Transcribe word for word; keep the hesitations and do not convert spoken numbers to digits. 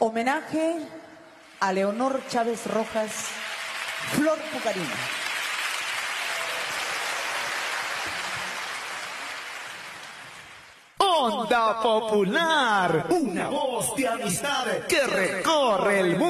Homenaje a Leonor Chávez Rojas, Flor Pucarina. Onda Popular, una voz de amistad que recorre el mundo.